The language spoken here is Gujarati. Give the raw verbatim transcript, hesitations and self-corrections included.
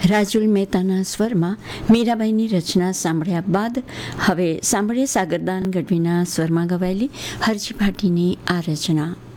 રાજુલ મહેતાના સ્વરમાં મીરાબાઈની રચના સાંભળ્યા બાદ હવે સાંભળીએ સાગરદાન ગઢવીના સ્વરમાં ગવાયેલી હરજી ભાટીની આ રચના.